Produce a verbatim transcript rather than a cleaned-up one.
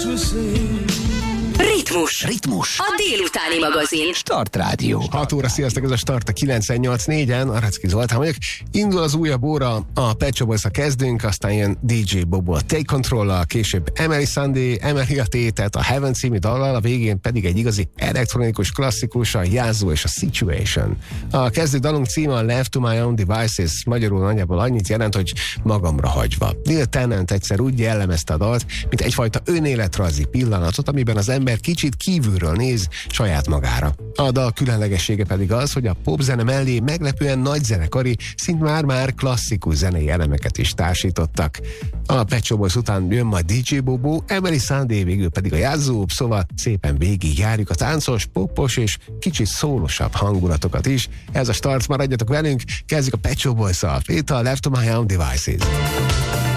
Ritmus. Ritmus. A délutáni magazin. Start Rádió. hat óra, sziasztok, ez a Start a kilencvennyolc négyen, Aracki Zoltán vagyok. Indul az újabb óra, a Pet Shop Boys-a kezdünk, aztán jön dé dzsé Bobo a Take Control-lal, később Emeli Sunday, Emeli a tétet, a Heaven című dallal, a végén pedig egy igazi elektronikus klasszikus, a Yazoo és a Situation. A kezdő dalunk címe a Left to My Own Devices, magyarul nagyjából annyit jelent, hogy magamra hagyva. Neil Tennant egyszer úgy jellemezte a dalt, mint egyfajta önéletrajzi pillanatot, amiben az ember kicsit kívülről néz saját magára. A dal különlegessége pedig az, hogy a popzene mellé meglepően nagy zenekari, szint már-már klasszikus zenei elemeket is társítottak. A Pet Shop Boys után jön majd dé dzsé Bobo, Emeli Sunday, végül pedig a Yazoo, szóval szépen végig járjuk a táncos, popos és kicsit szólosabb hangulatokat is. Ez a Start, maradjatok velünk, kezdjük a Pet Shop Boys-szal, itt a Left to My Own Devices.